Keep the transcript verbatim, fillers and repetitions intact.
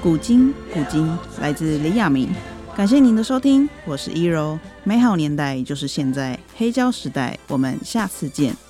古今古今，来自李亚明。感谢您的收听，我是一柔。美好年代就是现在，黑胶时代，我们下次见。